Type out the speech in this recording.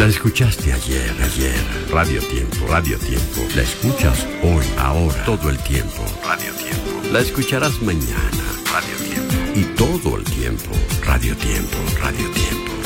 La escuchaste ayer. Radio Tiempo. La escuchas hoy, ahora, todo el tiempo. Radio Tiempo. La escucharás mañana. Radio Tiempo. Y todo el tiempo. Radio Tiempo.